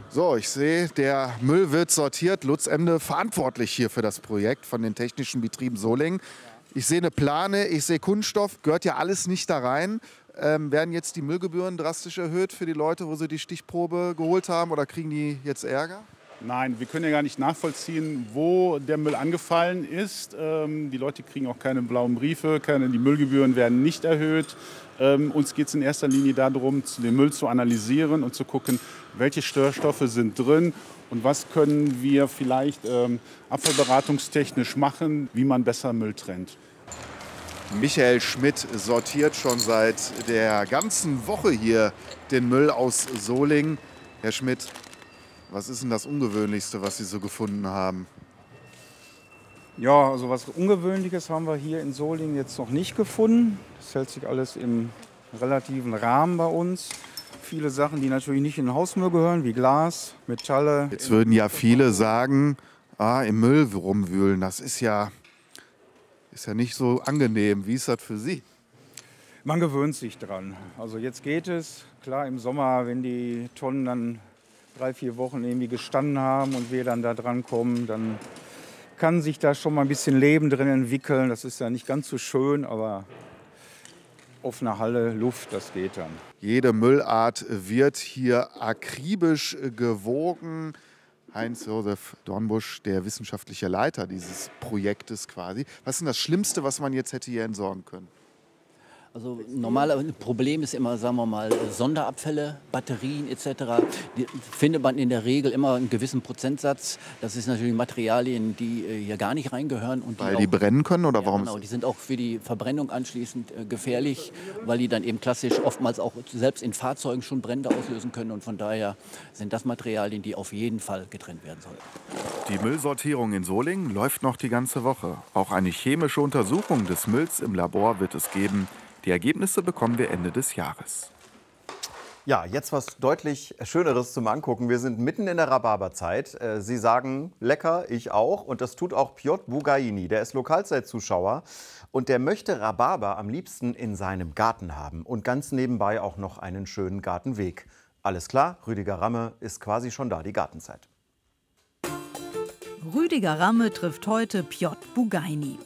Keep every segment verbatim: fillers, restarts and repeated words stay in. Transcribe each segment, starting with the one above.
So, ich sehe, der Müll wird sortiert. Lutz Emde verantwortlich hier für das Projekt von den Technischen Betrieben Solingen. Ich sehe eine Plane, ich sehe Kunststoff, gehört ja alles nicht da rein. Ähm, werden jetzt die Müllgebühren drastisch erhöht für die Leute, wo sie die Stichprobe geholt haben, oder kriegen die jetzt Ärger? Nein, wir können ja gar nicht nachvollziehen, wo der Müll angefallen ist. Ähm, die Leute kriegen auch keine blauen Briefe, keine, die Müllgebühren werden nicht erhöht. Ähm, uns geht es in erster Linie darum, den Müll zu analysieren und zu gucken, welche Störstoffe sind drin und was können wir vielleicht ähm, abfallberatungstechnisch machen, wie man besser Müll trennt. Michael Schmidt sortiert schon seit der ganzen Woche hier den Müll aus Solingen. Herr Schmidt, was ist denn das Ungewöhnlichste, was Sie so gefunden haben? Ja, also was Ungewöhnliches haben wir hier in Solingen jetzt noch nicht gefunden. Das hält sich alles im relativen Rahmen bei uns. Viele Sachen, die natürlich nicht in den Hausmüll gehören, wie Glas, Metalle. Jetzt würden ja viele sagen, ah, im Müll rumwühlen, das ist ja, ist ja nicht so angenehm. Wie ist das für Sie? Man gewöhnt sich dran. Also jetzt geht es. Klar, im Sommer, wenn die Tonnen dann drei, vier Wochen irgendwie gestanden haben und wir dann da dran kommen, dann kann sich da schon mal ein bisschen Leben drin entwickeln. Das ist ja nicht ganz so schön, aber offene Halle, Luft, das geht dann. Jede Müllart wird hier akribisch gewogen. Heinz-Josef Dornbusch, der wissenschaftliche Leiter dieses Projektes quasi. Was ist denn das Schlimmste, was man jetzt hätte hier entsorgen können? Also normales Problem ist immer, sagen wir mal, Sonderabfälle, Batterien et cetera. Die findet man in der Regel immer einen gewissen Prozentsatz. Das sind natürlich Materialien, die hier gar nicht reingehören. Und die weil auch, die brennen können oder ja, warum? Genau, die sind auch für die Verbrennung anschließend gefährlich, weil die dann eben klassisch oftmals auch selbst in Fahrzeugen schon Brände auslösen können. Und von daher sind das Materialien, die auf jeden Fall getrennt werden sollen. Die Müllsortierung in Solingen läuft noch die ganze Woche. Auch eine chemische Untersuchung des Mülls im Labor wird es geben. Die Ergebnisse bekommen wir Ende des Jahres. Ja, jetzt was deutlich Schöneres zum Angucken. Wir sind mitten in der Rhabarberzeit. Sie sagen lecker, ich auch. Und das tut auch Piotr Bugaini. Der ist Lokalzeitzuschauer und der möchte Rhabarber am liebsten in seinem Garten haben. Und ganz nebenbei auch noch einen schönen Gartenweg. Alles klar, Rüdiger Ramme ist quasi schon da, die Gartenzeit. Rüdiger Ramme trifft heute Piotr Bugaini.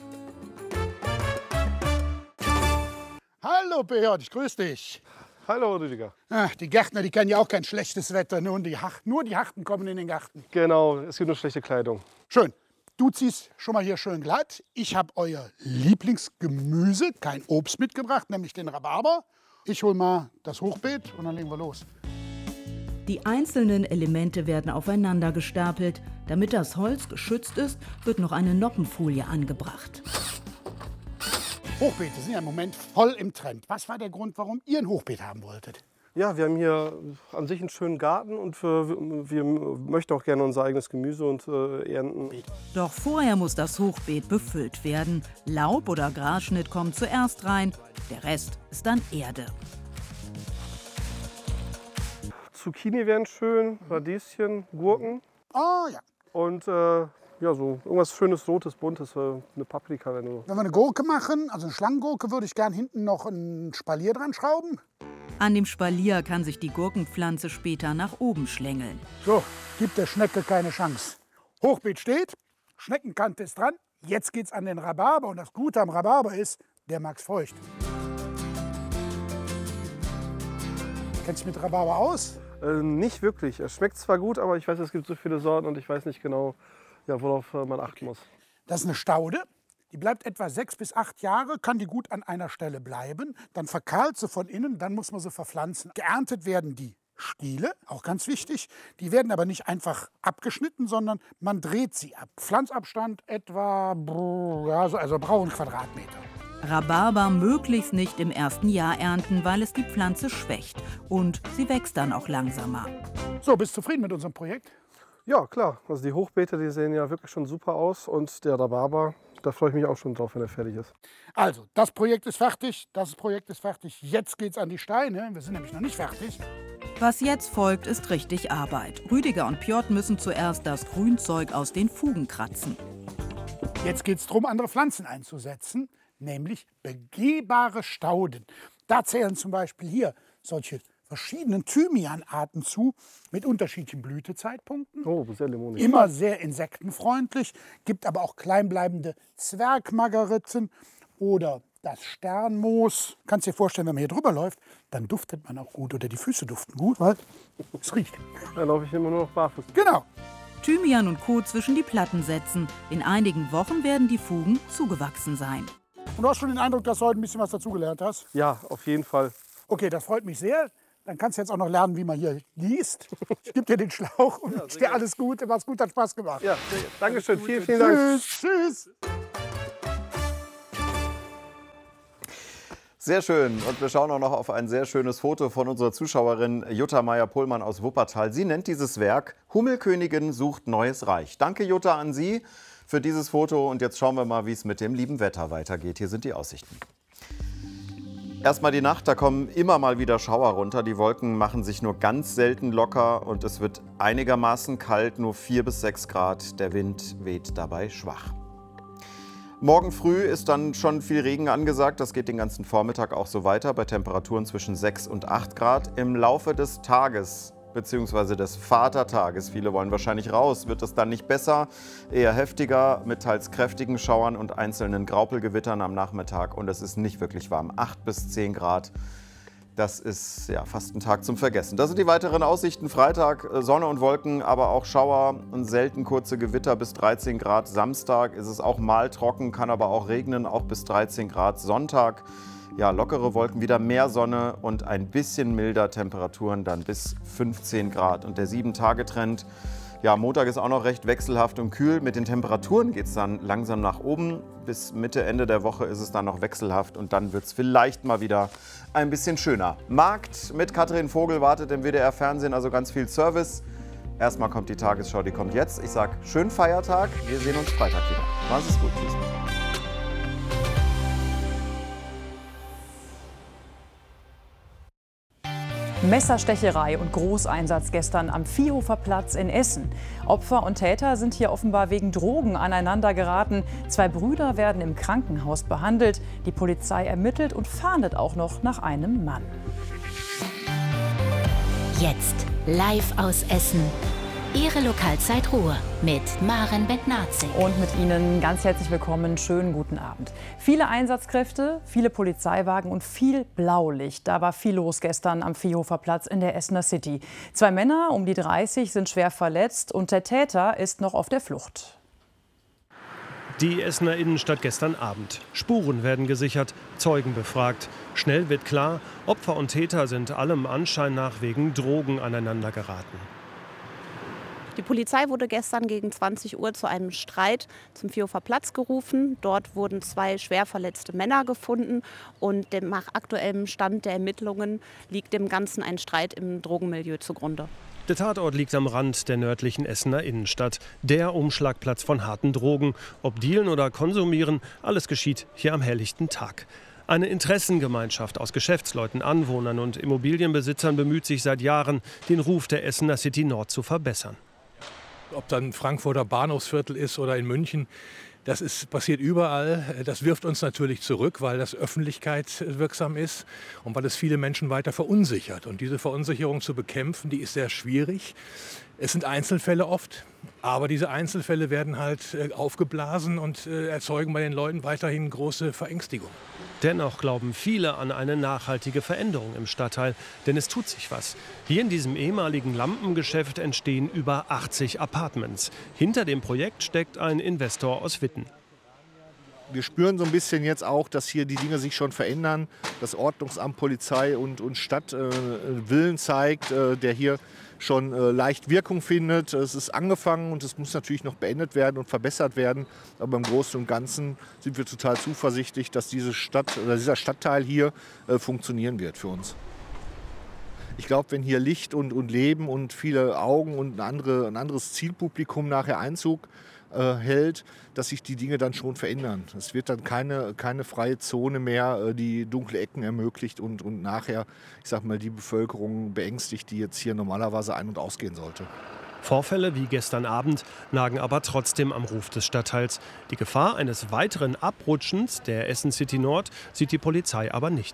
Hallo Piotr, ich grüße dich. Hallo Rüdiger. Ach, die Gärtner, die kennen ja auch kein schlechtes Wetter, nur die, Hach, nur die Harten kommen in den Garten. Genau, es gibt nur schlechte Kleidung. Schön. Du ziehst schon mal hier schön glatt. Ich habe euer Lieblingsgemüse, kein Obst, mitgebracht, nämlich den Rhabarber. Ich hole mal das Hochbeet und dann legen wir los. Die einzelnen Elemente werden aufeinander gestapelt. Damit das Holz geschützt ist, wird noch eine Noppenfolie angebracht. Hochbeete sind ja im Moment voll im Trend. Was war der Grund, warum ihr ein Hochbeet haben wolltet? Ja, wir haben hier an sich einen schönen Garten und wir, wir möchten auch gerne unser eigenes Gemüse und äh, ernten. Doch vorher muss das Hochbeet befüllt werden. Laub oder Grasschnitt kommt zuerst rein, der Rest ist dann Erde. Zucchini wären schön, Radieschen, Gurken. Ah ja. Und äh, ja, so irgendwas schönes, rotes, buntes, eine Paprika. Wenn, du wenn wir eine Gurke machen, also eine Schlangengurke, würde ich gern hinten noch ein Spalier dran schrauben. An dem Spalier kann sich die Gurkenpflanze später nach oben schlängeln. So, gibt der Schnecke keine Chance. Hochbeet steht, Schneckenkante ist dran. Jetzt geht's an den Rhabarber. Und das Gute am Rhabarber ist, der mag's feucht. Kennst du dich mit Rhabarber aus? Äh, nicht wirklich. Es schmeckt zwar gut, aber ich weiß, es gibt so viele Sorten und ich weiß nicht genau, ja, worauf man achten muss. Das ist eine Staude. Die bleibt etwa sechs bis acht Jahre, kann die gut an einer Stelle bleiben. Dann verkahlt sie von innen, dann muss man sie verpflanzen. Geerntet werden die Stiele, auch ganz wichtig. Die werden aber nicht einfach abgeschnitten, sondern man dreht sie ab. Pflanzabstand etwa, ja, also brauchen Quadratmeter. Rhabarber möglichst nicht im ersten Jahr ernten, weil es die Pflanze schwächt. Und sie wächst dann auch langsamer. So, bist du zufrieden mit unserem Projekt? Ja, klar. Also die Hochbeete, die sehen ja wirklich schon super aus. Und der Rhabarber, da freue ich mich auch schon drauf, wenn er fertig ist. Also, das Projekt ist fertig, das Projekt ist fertig. Jetzt geht's an die Steine. Wir sind nämlich noch nicht fertig. Was jetzt folgt, ist richtig Arbeit. Rüdiger und Piotr müssen zuerst das Grünzeug aus den Fugen kratzen. Jetzt geht's darum, andere Pflanzen einzusetzen, nämlich begehbare Stauden. Da zählen zum Beispiel hier solche verschiedenen Thymianarten zu, mit unterschiedlichen Blütezeitpunkten. Oh, sehr limonig. Immer sehr insektenfreundlich, gibt aber auch kleinbleibende Zwergmargeriten oder das Sternmoos. Kannst dir vorstellen, wenn man hier drüber läuft, dann duftet man auch gut oder die Füße duften gut, weil es riecht. Da laufe ich immer nur noch barfuß. Genau. Thymian und Co. zwischen die Platten setzen. In einigen Wochen werden die Fugen zugewachsen sein. Und du hast schon den Eindruck, dass du heute ein bisschen was dazugelernt hast? Ja, auf jeden Fall. Okay, das freut mich sehr. Dann kannst du jetzt auch noch lernen, wie man hier gießt. Ich gebe dir den Schlauch und ja, wünsche dir alles Gute. Mach's gut, hat Spaß gemacht. Ja, danke schön. Vielen, vielen Dank. Tschüss. Tschüss. Sehr schön. Und wir schauen auch noch auf ein sehr schönes Foto von unserer Zuschauerin Jutta Meyer-Pohlmann aus Wuppertal. Sie nennt dieses Werk Hummelkönigin sucht neues Reich. Danke, Jutta, an Sie für dieses Foto. Und jetzt schauen wir mal, wie es mit dem lieben Wetter weitergeht. Hier sind die Aussichten. Erstmal die Nacht, da kommen immer mal wieder Schauer runter. Die Wolken machen sich nur ganz selten locker und es wird einigermaßen kalt, nur vier bis sechs Grad. Der Wind weht dabei schwach. Morgen früh ist dann schon viel Regen angesagt. Das geht den ganzen Vormittag auch so weiter bei Temperaturen zwischen sechs und acht Grad. Im Laufe des Tages bzw. des Vatertages, viele wollen wahrscheinlich raus, wird es dann nicht besser, eher heftiger mit teils kräftigen Schauern und einzelnen Graupelgewittern am Nachmittag. Und es ist nicht wirklich warm, acht bis zehn Grad. Das ist ja fast ein Tag zum Vergessen. Das sind die weiteren Aussichten. Freitag Sonne und Wolken, aber auch Schauer und selten kurze Gewitter bis dreizehn Grad. Samstag ist es auch mal trocken, kann aber auch regnen, auch bis dreizehn Grad. Sonntag ja, lockere Wolken, wieder mehr Sonne und ein bisschen milder, Temperaturen dann bis fünfzehn Grad. Und der sieben-Tage-Trend, ja, Montag ist auch noch recht wechselhaft und kühl. Mit den Temperaturen geht es dann langsam nach oben. Bis Mitte, Ende der Woche ist es dann noch wechselhaft und dann wird es vielleicht mal wieder ein bisschen schöner. Markt mit Katrin Vogel wartet im W D R-Fernsehen, also ganz viel Service. Erstmal kommt die Tagesschau, die kommt jetzt. Ich sage, schönen Feiertag, wir sehen uns Freitag wieder. Machen Sie es gut, tschüss. Messerstecherei und Großeinsatz gestern am Viehhofer Platz in Essen. Opfer und Täter sind hier offenbar wegen Drogen aneinander geraten. Zwei Brüder werden im Krankenhaus behandelt. Die Polizei ermittelt und fahndet auch noch nach einem Mann. Jetzt live aus Essen. Ihre Lokalzeit Ruhr mit Maren Bentnazig. Und mit Ihnen ganz herzlich willkommen, schönen guten Abend. Viele Einsatzkräfte, viele Polizeiwagen und viel Blaulicht. Da war viel los gestern am Viehhofer Platz in der Essener City. Zwei Männer um die dreißig sind schwer verletzt und der Täter ist noch auf der Flucht. Die Essener Innenstadt gestern Abend. Spuren werden gesichert, Zeugen befragt. Schnell wird klar, Opfer und Täter sind allem Anschein nach wegen Drogen aneinander geraten. Die Polizei wurde gestern gegen zwanzig Uhr zu einem Streit zum Viehhofer Platz gerufen. Dort wurden zwei schwer verletzte Männer gefunden. Und dem nach aktuellem Stand der Ermittlungen liegt dem Ganzen ein Streit im Drogenmilieu zugrunde. Der Tatort liegt am Rand der nördlichen Essener Innenstadt. Der Umschlagplatz von harten Drogen. Ob dealen oder konsumieren, alles geschieht hier am helllichten Tag. Eine Interessengemeinschaft aus Geschäftsleuten, Anwohnern und Immobilienbesitzern bemüht sich seit Jahren, den Ruf der Essener City Nord zu verbessern. Ob dann Frankfurter Bahnhofsviertel ist oder in München, das ist, passiert überall. Das wirft uns natürlich zurück, weil das öffentlichkeitswirksam ist und weil es viele Menschen weiter verunsichert. Und diese Verunsicherung zu bekämpfen, die ist sehr schwierig. Es sind Einzelfälle oft, aber diese Einzelfälle werden halt aufgeblasen und erzeugen bei den Leuten weiterhin große Verängstigung. Dennoch glauben viele an eine nachhaltige Veränderung im Stadtteil, denn es tut sich was. Hier in diesem ehemaligen Lampengeschäft entstehen über achtzig Apartments. Hinter dem Projekt steckt ein Investor aus Witten. Wir spüren so ein bisschen jetzt auch, dass hier die Dinge sich schon verändern. Das Ordnungsamt, Polizei und, und Stadt äh, Willen zeigt, äh, der hier schon äh, leicht Wirkung findet. Es ist angefangen und es muss natürlich noch beendet werden und verbessert werden. Aber im Großen und Ganzen sind wir total zuversichtlich, dass diese Stadt, oder dieser Stadtteil hier äh, funktionieren wird für uns. Ich glaube, wenn hier Licht und, und Leben und viele Augen und ein, andere, ein anderes Zielpublikum nachher Einzug äh, hält, dass sich die Dinge dann schon verändern. Es wird dann keine, keine freie Zone mehr, äh, die dunkle Ecken ermöglicht und, und nachher, ich sag mal, die Bevölkerung beängstigt, die jetzt hier normalerweise ein- und ausgehen sollte. Vorfälle wie gestern Abend nagen aber trotzdem am Ruf des Stadtteils. Die Gefahr eines weiteren Abrutschens der Essen City Nord sieht die Polizei aber nicht.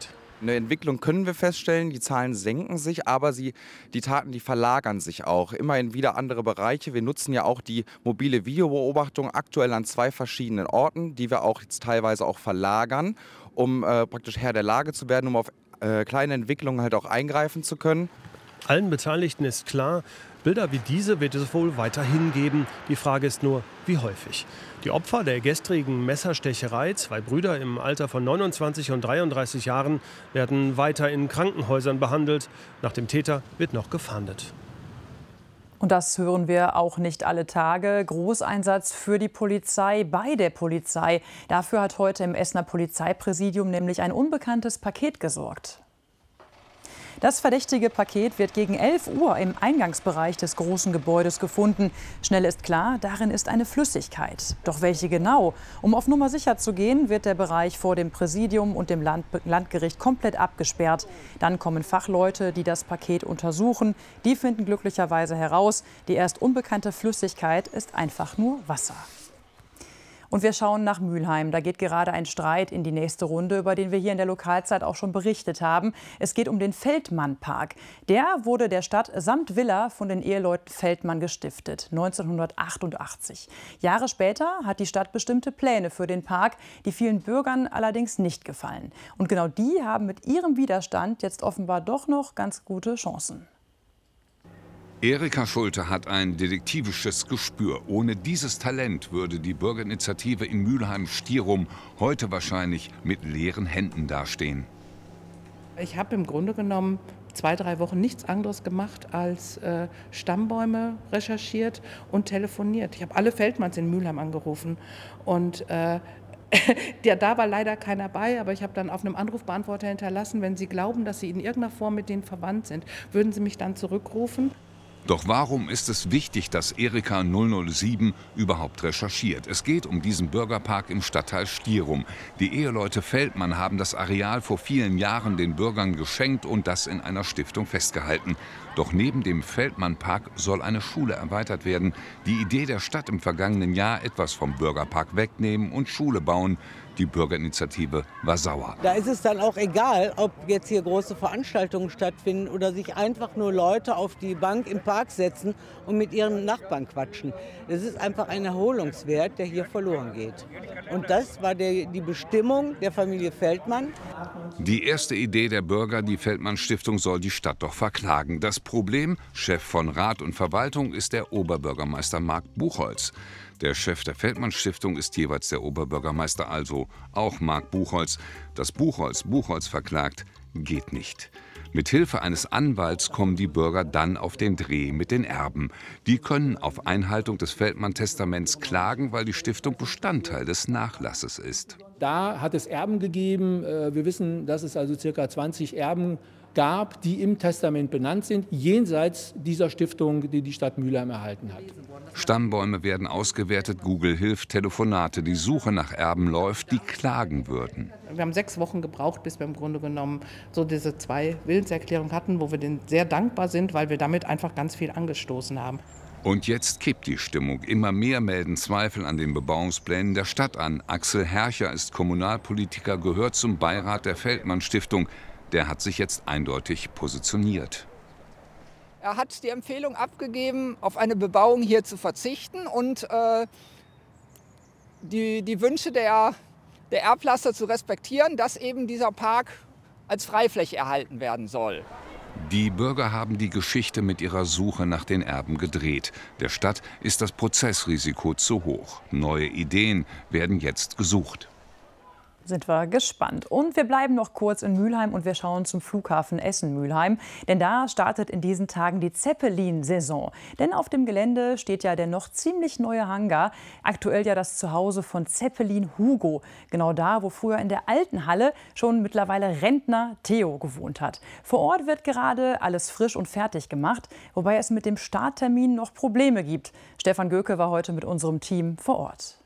Eine Entwicklung können wir feststellen, die Zahlen senken sich, aber sie, die Taten, die verlagern sich auch immer in wieder andere Bereiche. Wir nutzen ja auch die mobile Videobeobachtung aktuell an zwei verschiedenen Orten, die wir auch jetzt teilweise auch verlagern, um äh, praktisch Herr der Lage zu werden, um auf äh, kleine Entwicklungen halt auch eingreifen zu können. Allen Beteiligten ist klar, Bilder wie diese wird es wohl weiterhin geben. Die Frage ist nur, wie häufig. Die Opfer der gestrigen Messerstecherei, zwei Brüder im Alter von neunundzwanzig und dreiunddreißig Jahren, werden weiter in Krankenhäusern behandelt. Nach dem Täter wird noch gefahndet. Und das hören wir auch nicht alle Tage. Großeinsatz für die Polizei, bei der Polizei. Dafür hat heute im Essener Polizeipräsidium nämlich ein unbekanntes Paket gesorgt. Das verdächtige Paket wird gegen elf Uhr im Eingangsbereich des großen Gebäudes gefunden. Schnell ist klar, darin ist eine Flüssigkeit. Doch welche genau? Um auf Nummer sicher zu gehen, wird der Bereich vor dem Präsidium und dem Land Landgericht komplett abgesperrt. Dann kommen Fachleute, die das Paket untersuchen. Die finden glücklicherweise heraus, die erst unbekannte Flüssigkeit ist einfach nur Wasser. Und wir schauen nach Mülheim. Da geht gerade ein Streit in die nächste Runde, über den wir hier in der Lokalzeit auch schon berichtet haben. Es geht um den Feldmann-Park. Der wurde der Stadt samt Villa von den Eheleuten Feldmann gestiftet, neunzehnhundertachtundachtzig. Jahre später hat die Stadt bestimmte Pläne für den Park, die vielen Bürgern allerdings nicht gefallen. Und genau die haben mit ihrem Widerstand jetzt offenbar doch noch ganz gute Chancen. Erika Schulte hat ein detektivisches Gespür. Ohne dieses Talent würde die Bürgerinitiative in Mülheim-Stierum heute wahrscheinlich mit leeren Händen dastehen. Ich habe im Grunde genommen zwei, drei Wochen nichts anderes gemacht als äh, Stammbäume recherchiert und telefoniert. Ich habe alle Feldmanns in Mülheim angerufen und äh, ja, da war leider keiner bei, aber ich habe dann auf einem Anrufbeantworter hinterlassen, wenn Sie glauben, dass Sie in irgendeiner Form mit denen verwandt sind, würden Sie mich dann zurückrufen. Doch warum ist es wichtig, dass Erika null null sieben überhaupt recherchiert? Es geht um diesen Bürgerpark im Stadtteil Stierum. Die Eheleute Feldmann haben das Areal vor vielen Jahren den Bürgern geschenkt und das in einer Stiftung festgehalten. Doch neben dem Feldmann-Park soll eine Schule erweitert werden. Die Idee der Stadt im vergangenen Jahr, etwas vom Bürgerpark wegnehmen und Schule bauen. Die Bürgerinitiative war sauer. Da ist es dann auch egal, ob jetzt hier große Veranstaltungen stattfinden oder sich einfach nur Leute auf die Bank im Park setzen und mit ihren Nachbarn quatschen. Es ist einfach ein Erholungswert, der hier verloren geht. Und das war der, die Bestimmung der Familie Feldmann. Die erste Idee der Bürger, die Feldmann-Stiftung soll die Stadt doch verklagen. Das Problem, Chef von Rat und Verwaltung, ist der Oberbürgermeister Marc Buchholz. Der Chef der Feldmann-Stiftung ist jeweils der Oberbürgermeister, also auch Marc Buchholz. Dass Buchholz Buchholz verklagt, geht nicht. Mit Hilfe eines Anwalts kommen die Bürger dann auf den Dreh mit den Erben. Die können auf Einhaltung des Feldmann-Testaments klagen, weil die Stiftung Bestandteil des Nachlasses ist. Da hat es Erben gegeben. Wir wissen, dass es also ca. zwanzig Erben gab, die im Testament benannt sind, jenseits dieser Stiftung, die die Stadt Mülheim erhalten hat. Stammbäume werden ausgewertet, Google hilft, Telefonate, die Suche nach Erben läuft, die klagen würden. Wir haben sechs Wochen gebraucht, bis wir im Grunde genommen so diese zwei Willenserklärungen hatten, wo wir denen sehr dankbar sind, weil wir damit einfach ganz viel angestoßen haben. Und jetzt kippt die Stimmung. Immer mehr melden Zweifel an den Bebauungsplänen der Stadt an. Axel Hercher ist Kommunalpolitiker, gehört zum Beirat der Feldmann-Stiftung. Der hat sich jetzt eindeutig positioniert. Er hat die Empfehlung abgegeben, auf eine Bebauung hier zu verzichten und äh, die, die Wünsche der, der Erblasser zu respektieren, dass eben dieser Park als Freifläche erhalten werden soll. Die Bürger haben die Geschichte mit ihrer Suche nach den Erben gedreht. Der Stadt ist das Prozessrisiko zu hoch. Neue Ideen werden jetzt gesucht. Sind wir gespannt. Und wir bleiben noch kurz in Mülheim und wir schauen zum Flughafen Essen-Mülheim. Denn da startet in diesen Tagen die Zeppelin-Saison. Denn auf dem Gelände steht ja der noch ziemlich neue Hangar. Aktuell ja das Zuhause von Zeppelin Hugo. Genau da, wo früher in der alten Halle schon mittlerweile Rentner Theo gewohnt hat. Vor Ort wird gerade alles frisch und fertig gemacht. Wobei es mit dem Starttermin noch Probleme gibt. Stefan Göke war heute mit unserem Team vor Ort.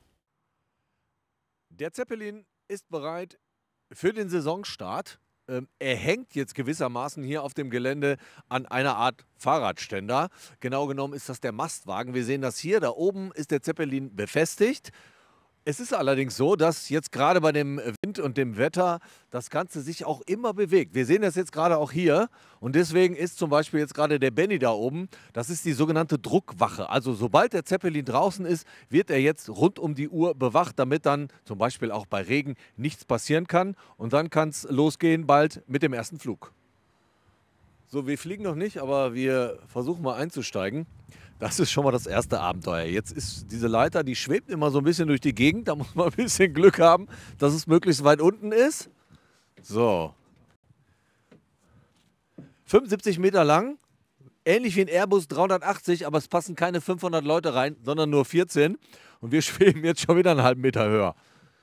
Der Zeppelin ist bereit für den Saisonstart. Ähm, er hängt jetzt gewissermaßen hier auf dem Gelände an einer Art Fahrradständer. Genau genommen ist das der Mastwagen. Wir sehen das hier. Da oben ist der Zeppelin befestigt. Es ist allerdings so, dass jetzt gerade bei dem Wind und dem Wetter das Ganze sich auch immer bewegt. Wir sehen das jetzt gerade auch hier und deswegen ist zum Beispiel jetzt gerade der Benny da oben, das ist die sogenannte Druckwache. Also sobald der Zeppelin draußen ist, wird er jetzt rund um die Uhr bewacht, damit dann zum Beispiel auch bei Regen nichts passieren kann und dann kann es losgehen bald mit dem ersten Flug. So, wir fliegen noch nicht, aber wir versuchen mal einzusteigen. Das ist schon mal das erste Abenteuer. Jetzt ist diese Leiter, die schwebt immer so ein bisschen durch die Gegend. Da muss man ein bisschen Glück haben, dass es möglichst weit unten ist. So. fünfundsiebzig Meter lang. Ähnlich wie ein Airbus dreihundertachtzig, aber es passen keine fünfhundert Leute rein, sondern nur vierzehn. Und wir schweben jetzt schon wieder einen halben Meter höher.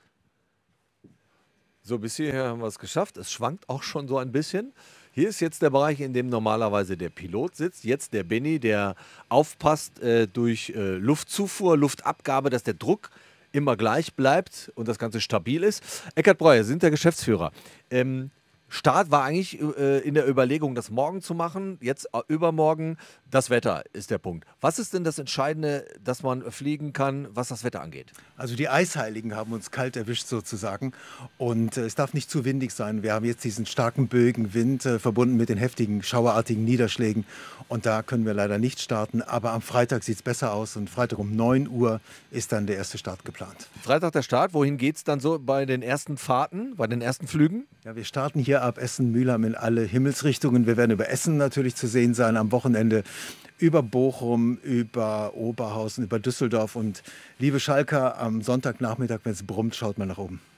So, bis hierher haben wir es geschafft. Es schwankt auch schon so ein bisschen. Hier ist jetzt der Bereich, in dem normalerweise der Pilot sitzt. Jetzt der Benny, der aufpasst äh, durch äh, Luftzufuhr, Luftabgabe, dass der Druck immer gleich bleibt und das Ganze stabil ist. Eckhard Breuer, Sie sind der Geschäftsführer. Ähm, Start war eigentlich äh, in der Überlegung, das morgen zu machen. Jetzt äh, übermorgen. Das Wetter ist der Punkt. Was ist denn das Entscheidende, dass man fliegen kann, was das Wetter angeht? Also die Eisheiligen haben uns kalt erwischt sozusagen. Und äh, es darf nicht zu windig sein. Wir haben jetzt diesen starken böigen Wind äh, verbunden mit den heftigen schauerartigen Niederschlägen. Und da können wir leider nicht starten. Aber am Freitag sieht es besser aus. Und Freitag um neun Uhr ist dann der erste Start geplant. Freitag der Start. Wohin geht es dann so bei den ersten Fahrten, bei den ersten Flügen? Ja, wir starten hier ab Essen-Mülheim in alle Himmelsrichtungen. Wir werden über Essen natürlich zu sehen sein am Wochenende, über Bochum, über Oberhausen, über Düsseldorf. Und liebe Schalker, am Sonntagnachmittag, wenn es brummt, schaut mal nach oben.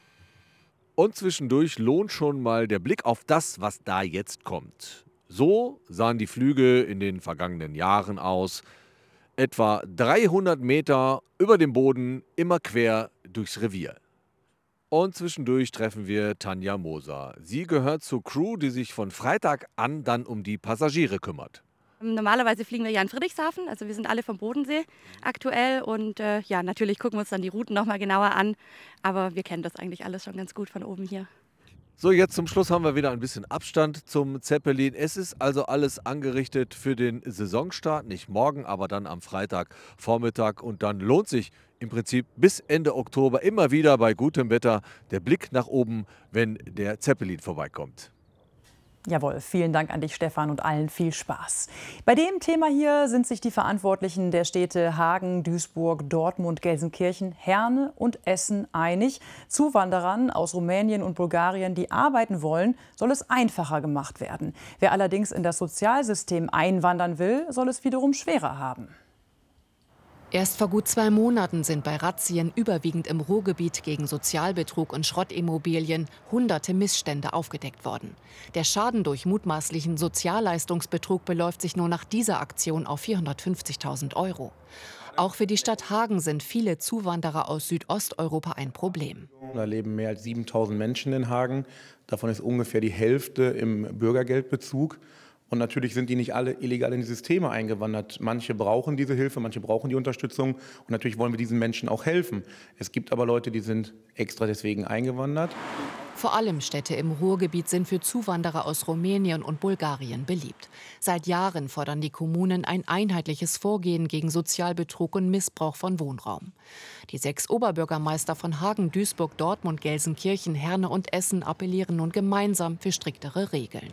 Und zwischendurch lohnt schon mal der Blick auf das, was da jetzt kommt. So sahen die Flüge in den vergangenen Jahren aus. Etwa dreihundert Meter über dem Boden, immer quer durchs Revier. Und zwischendurch treffen wir Tanja Moser. Sie gehört zur Crew, die sich von Freitag an dann um die Passagiere kümmert. Normalerweise fliegen wir ja in Friedrichshafen, also wir sind alle vom Bodensee aktuell und äh, ja, natürlich gucken wir uns dann die Routen noch mal genauer an, aber wir kennen das eigentlich alles schon ganz gut von oben hier. So, jetzt zum Schluss haben wir wieder ein bisschen Abstand zum Zeppelin. Es ist also alles angerichtet für den Saisonstart, nicht morgen, aber dann am Freitagvormittag und dann lohnt sich im Prinzip bis Ende Oktober immer wieder bei gutem Wetter der Blick nach oben, wenn der Zeppelin vorbeikommt. Jawohl, vielen Dank an dich, Stefan, und allen viel Spaß. Bei dem Thema hier sind sich die Verantwortlichen der Städte Hagen, Duisburg, Dortmund, Gelsenkirchen, Herne und Essen einig. Zuwanderern aus Rumänien und Bulgarien, die arbeiten wollen, soll es einfacher gemacht werden. Wer allerdings in das Sozialsystem einwandern will, soll es wiederum schwerer haben. Erst vor gut zwei Monaten sind bei Razzien überwiegend im Ruhrgebiet gegen Sozialbetrug und Schrottimmobilien hunderte Missstände aufgedeckt worden. Der Schaden durch mutmaßlichen Sozialleistungsbetrug beläuft sich nur nach dieser Aktion auf vierhundertfünfzigtausend Euro. Auch für die Stadt Hagen sind viele Zuwanderer aus Südosteuropa ein Problem. Da leben mehr als siebentausend Menschen in Hagen. Davon ist ungefähr die Hälfte im Bürgergeldbezug. Und natürlich sind die nicht alle illegal in die Systeme eingewandert. Manche brauchen diese Hilfe, manche brauchen die Unterstützung. Und natürlich wollen wir diesen Menschen auch helfen. Es gibt aber Leute, die sind extra deswegen eingewandert. Vor allem Städte im Ruhrgebiet sind für Zuwanderer aus Rumänien und Bulgarien beliebt. Seit Jahren fordern die Kommunen ein einheitliches Vorgehen gegen Sozialbetrug und Missbrauch von Wohnraum. Die sechs Oberbürgermeister von Hagen, Duisburg, Dortmund, Gelsenkirchen, Herne und Essen appellieren nun gemeinsam für striktere Regeln.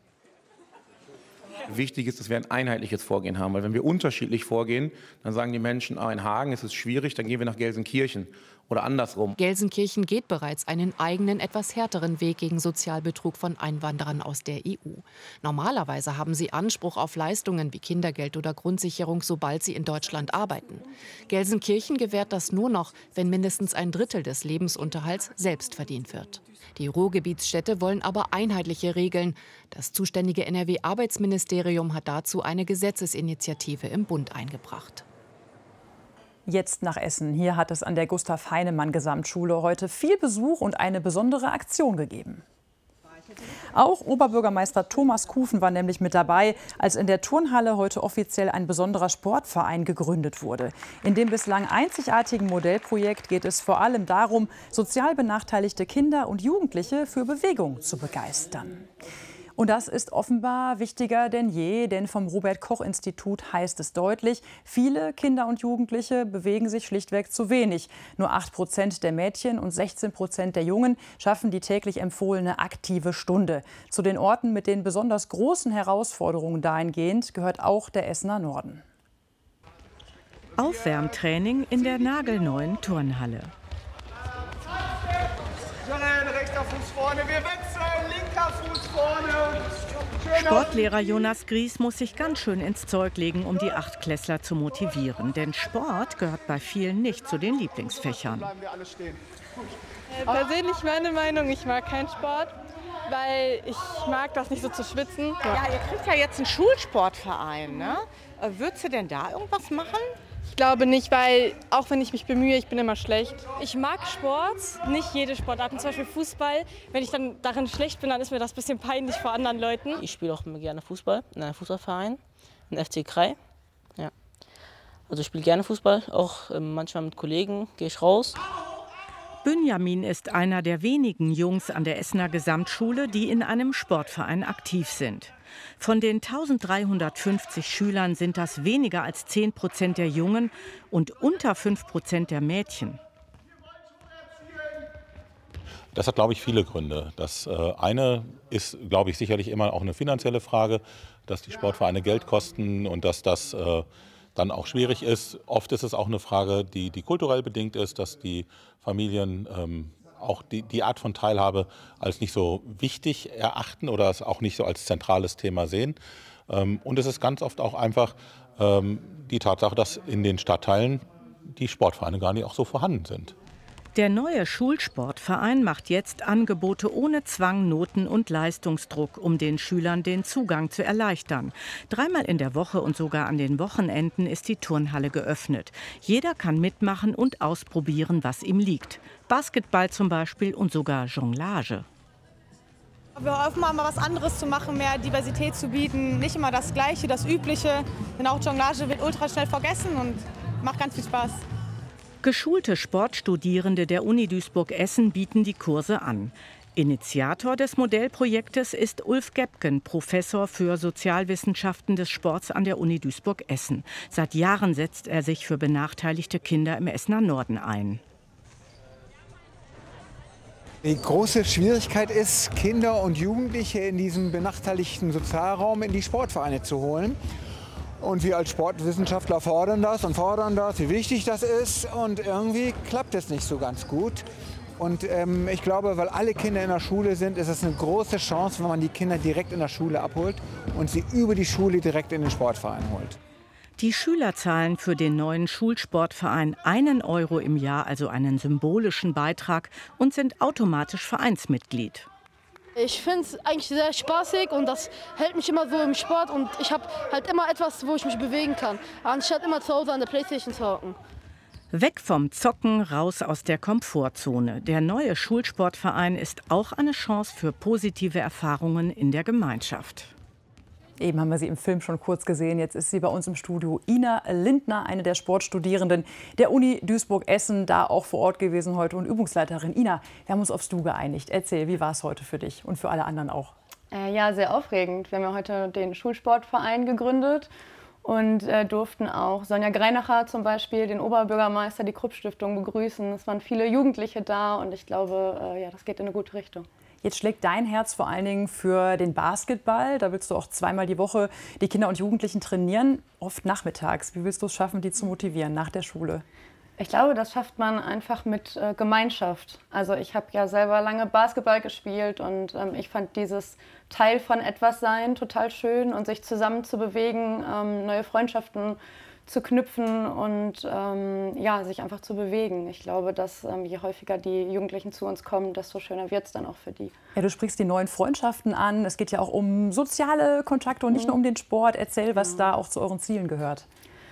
Wichtig ist, dass wir ein einheitliches Vorgehen haben, weil wenn wir unterschiedlich vorgehen, dann sagen die Menschen, ah, in Hagen ist es schwierig, dann gehen wir nach Gelsenkirchen oder andersrum. Gelsenkirchen geht bereits einen eigenen, etwas härteren Weg gegen Sozialbetrug von Einwanderern aus der E U. Normalerweise haben sie Anspruch auf Leistungen wie Kindergeld oder Grundsicherung, sobald sie in Deutschland arbeiten. Gelsenkirchen gewährt das nur noch, wenn mindestens ein Drittel des Lebensunterhalts selbst verdient wird. Die Ruhrgebietsstädte wollen aber einheitliche Regeln. Das zuständige N R W-Arbeitsministerium hat dazu eine Gesetzesinitiative im Bund eingebracht. Jetzt nach Essen. Hier hat es an der Gustav-Heinemann-Gesamtschule heute viel Besuch und eine besondere Aktion gegeben. Auch Oberbürgermeister Thomas Kufen war nämlich mit dabei, als in der Turnhalle heute offiziell ein besonderer Sportverein gegründet wurde. In dem bislang einzigartigen Modellprojekt geht es vor allem darum, sozial benachteiligte Kinder und Jugendliche für Bewegung zu begeistern. Und das ist offenbar wichtiger denn je, denn vom Robert-Koch-Institut heißt es deutlich, viele Kinder und Jugendliche bewegen sich schlichtweg zu wenig. Nur acht Prozent der Mädchen und sechzehn Prozent der Jungen schaffen die täglich empfohlene aktive Stunde. Zu den Orten mit den besonders großen Herausforderungen dahingehend gehört auch der Essener Norden. Aufwärmtraining in der nagelneuen Turnhalle. Rechter Fuß vorne, wir wechseln, linker Fuß vorne. Sportlehrer Jonas Gries muss sich ganz schön ins Zeug legen, um die Achtklässler zu motivieren. Denn Sport gehört bei vielen nicht zu den Lieblingsfächern. Bleiben wir alle stehen. Äh, persönlich meine Meinung, ich mag keinen Sport, weil ich mag das nicht so zu schwitzen. Ja, ihr kriegt ja jetzt einen Schulsportverein, ne? Würdest du denn da irgendwas machen? Ich glaube nicht, weil auch wenn ich mich bemühe, ich bin immer schlecht. Ich mag Sport, nicht jede Sportart. Zum Beispiel Fußball. Wenn ich dann darin schlecht bin, dann ist mir das ein bisschen peinlich vor anderen Leuten. Ich spiele auch immer gerne Fußball in einem Fußballverein, in F C Krei. Ja. Also ich spiele gerne Fußball, auch äh, manchmal mit Kollegen gehe ich raus. Benjamin ist einer der wenigen Jungs an der Essener Gesamtschule, die in einem Sportverein aktiv sind. Von den eintausenddreihundertfünfzig Schülern sind das weniger als zehn Prozent der Jungen und unter fünf Prozent der Mädchen. Das hat, glaube ich, viele Gründe. Das äh, eine ist, glaube ich, sicherlich immer auch eine finanzielle Frage, dass die Sportvereine Geld kosten und dass das äh, dann auch schwierig ist. Oft ist es auch eine Frage, die, die kulturell bedingt ist, dass die Familien ähm, auch die, die Art von Teilhabe als nicht so wichtig erachten oder es auch nicht so als zentrales Thema sehen. Ähm, und es ist ganz oft auch einfach ähm, die Tatsache, dass in den Stadtteilen die Sportvereine gar nicht auch so vorhanden sind. Der neue Schulsportverein macht jetzt Angebote ohne Zwang, Noten und Leistungsdruck, um den Schülern den Zugang zu erleichtern. Dreimal in der Woche und sogar an den Wochenenden ist die Turnhalle geöffnet. Jeder kann mitmachen und ausprobieren, was ihm liegt. Basketball zum Beispiel und sogar Jonglage. Wir hoffen mal, was anderes zu machen, mehr Diversität zu bieten, nicht immer das Gleiche, das Übliche. Denn auch Jonglage wird ultra schnell vergessen und macht ganz viel Spaß. Geschulte Sportstudierende der Uni Duisburg-Essen bieten die Kurse an. Initiator des Modellprojektes ist Ulf Gebken, Professor für Sozialwissenschaften des Sports an der Uni Duisburg-Essen. Seit Jahren setzt er sich für benachteiligte Kinder im Essener Norden ein. Die große Schwierigkeit ist, Kinder und Jugendliche in diesem benachteiligten Sozialraum in die Sportvereine zu holen. Und wir als Sportwissenschaftler fordern das und fordern das, wie wichtig das ist. Und irgendwie klappt es nicht so ganz gut. Und ähm, ich glaube, weil alle Kinder in der Schule sind, ist es eine große Chance, wenn man die Kinder direkt in der Schule abholt und sie über die Schule direkt in den Sportverein holt. Die Schüler zahlen für den neuen Schulsportverein einen Euro im Jahr, also einen symbolischen Beitrag, und sind automatisch Vereinsmitglied. Ich finde es eigentlich sehr spaßig und das hält mich immer so im Sport und ich habe halt immer etwas, wo ich mich bewegen kann, anstatt immer zu Hause an der Playstation zu hocken. Weg vom Zocken, raus aus der Komfortzone. Der neue Schulsportverein ist auch eine Chance für positive Erfahrungen in der Gemeinschaft. Eben haben wir sie im Film schon kurz gesehen. Jetzt ist sie bei uns im Studio. Ina Lindner, eine der Sportstudierenden der Uni Duisburg-Essen, da auch vor Ort gewesen heute und Übungsleiterin. Ina, wir haben uns aufs Du geeinigt. Erzähl, wie war es heute für dich und für alle anderen auch? Äh, ja, sehr aufregend. Wir haben ja heute den Schulsportverein gegründet und äh, durften auch Sonja Greinacher zum Beispiel, den Oberbürgermeister, die Krupp-Stiftung begrüßen. Es waren viele Jugendliche da und ich glaube, äh, ja, das geht in eine gute Richtung. Jetzt schlägt dein Herz vor allen Dingen für den Basketball. Da willst du auch zweimal die Woche die Kinder und Jugendlichen trainieren, oft nachmittags. Wie willst du es schaffen, die zu motivieren nach der Schule? Ich glaube, das schafft man einfach mit äh, Gemeinschaft. Also ich habe ja selber lange Basketball gespielt und ähm, ich fand dieses Teil von etwas sein total schön und sich zusammen zu bewegen, ähm, neue Freundschaften zu knüpfen und ähm, ja, sich einfach zu bewegen. Ich glaube, dass ähm, je häufiger die Jugendlichen zu uns kommen, desto schöner wird es dann auch für die. Ja, du sprichst die neuen Freundschaften an. Es geht ja auch um soziale Kontakte und nicht mhm. nur um den Sport. Erzähl, was mhm. da auch zu euren Zielen gehört.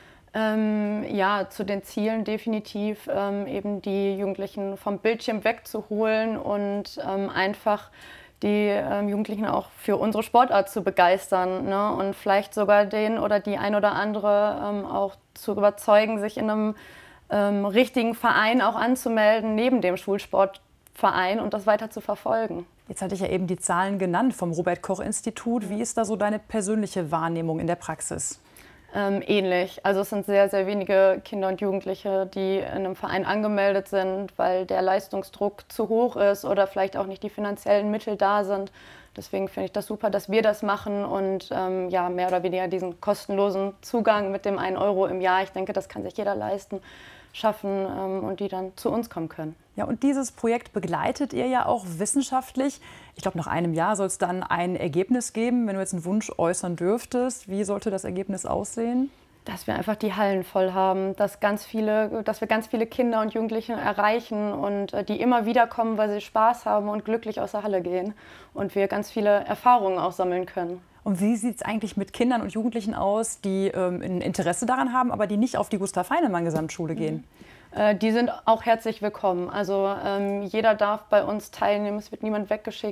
Ähm, ja, zu den Zielen definitiv ähm, eben die Jugendlichen vom Bildschirm wegzuholen und ähm, einfach die ähm, Jugendlichen auch für unsere Sportart zu begeistern, ne? Und vielleicht sogar den oder die ein oder andere ähm, auch zu überzeugen, sich in einem ähm, richtigen Verein auch anzumelden, neben dem Schulsportverein. Verein und das weiter zu verfolgen. Jetzt hatte ich ja eben die Zahlen genannt vom Robert-Koch-Institut. Wie ist da so deine persönliche Wahrnehmung in der Praxis? Ähm, ähnlich. Also es sind sehr, sehr wenige Kinder und Jugendliche, die in einem Verein angemeldet sind, weil der Leistungsdruck zu hoch ist oder vielleicht auch nicht die finanziellen Mittel da sind. Deswegen finde ich das super, dass wir das machen und ähm, ja, mehr oder weniger diesen kostenlosen Zugang mit dem einen Euro im Jahr, ich denke, das kann sich jeder leisten, schaffen ähm, und die dann zu uns kommen können. Ja, und dieses Projekt begleitet ihr ja auch wissenschaftlich. Ich glaube, nach einem Jahr soll es dann ein Ergebnis geben. Wenn du jetzt einen Wunsch äußern dürftest, wie sollte das Ergebnis aussehen? Dass wir einfach die Hallen voll haben, dass, ganz viele, dass wir ganz viele Kinder und Jugendliche erreichen und äh, die immer wieder kommen, weil sie Spaß haben und glücklich aus der Halle gehen und wir ganz viele Erfahrungen auch sammeln können. Und wie sieht es eigentlich mit Kindern und Jugendlichen aus, die ähm, ein Interesse daran haben, aber die nicht auf die Gustav-Heinemann-Gesamtschule gehen? Äh, die sind auch herzlich willkommen. Also ähm, jeder darf bei uns teilnehmen, es wird niemand weggeschickt.